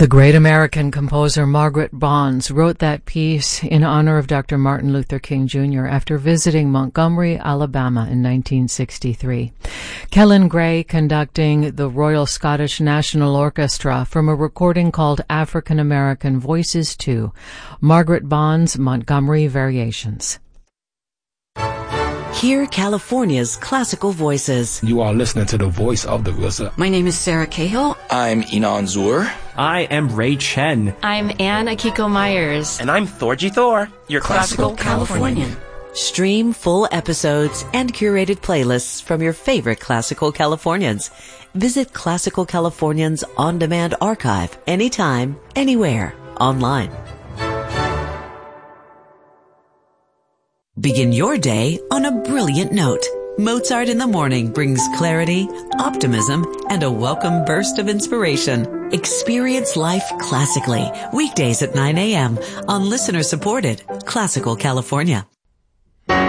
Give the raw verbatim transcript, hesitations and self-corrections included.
The great American composer Margaret Bonds wrote that piece in honor of Doctor Martin Luther King Junior after visiting Montgomery, Alabama in nineteen sixty-three. Kellen Gray conducting the Royal Scottish National Orchestra from a recording called African American Voices two, Margaret Bonds' Montgomery Variations. Hear California's classical voices. You are listening to the voice of the R Z A. My name is Sarah Cahill. I'm Inan Zur. I am Ray Chen. I'm Anne Akiko Myers. And I'm Thorgy Thor, your classical, classical Californian. Californian. Stream full episodes and curated playlists from your favorite classical Californians. Visit Classical Californians on-demand archive anytime, anywhere, online. Begin your day on a brilliant note. Mozart in the Morning brings clarity, optimism, and a welcome burst of inspiration. Experience life classically, weekdays at nine a.m. on listener-supported Classical California.